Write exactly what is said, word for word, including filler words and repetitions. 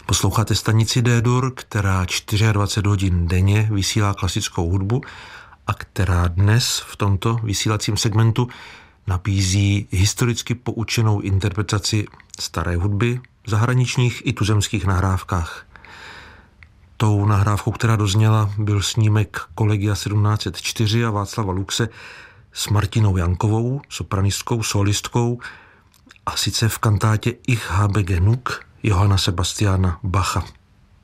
Posloucháte stanici D-Dur, která dvacet čtyři hodin denně vysílá klasickou hudbu a která dnes v tomto vysílacím segmentu nabízí historicky poučenou interpretaci staré hudby v zahraničních i tuzemských nahrávkách. Tou nahrávkou, která dozněla, byl snímek Collegia sedmnáct set čtyři a Václava Luxe s Martinou Jankovou, sopranistkou, solistkou, a sice v kantátě Ich habe genug Johanna Sebastiana Bacha.